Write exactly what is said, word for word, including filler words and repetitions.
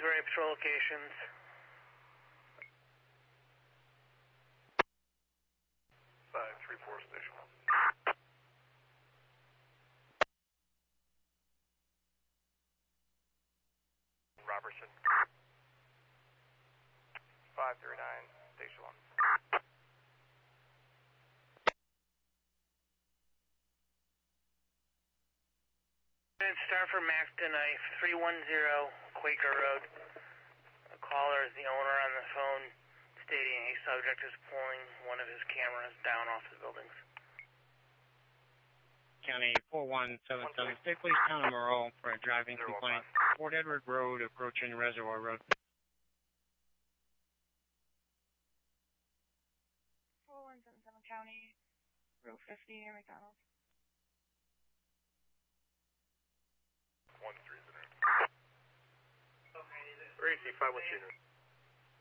Right patrol locations. five three four station one. Robertson. five three nine, station one. Star for Max tonight, three one zero Quaker Road. The caller is the owner on the phone stating a subject is pulling one of his cameras down off the buildings. County four one seven seven, State Police Town of Moreau for a driving complaint. Fort Edward Road approaching Reservoir Road. four one seven seven County, Route fifty near McDonald's. one three zero. Three C five one two.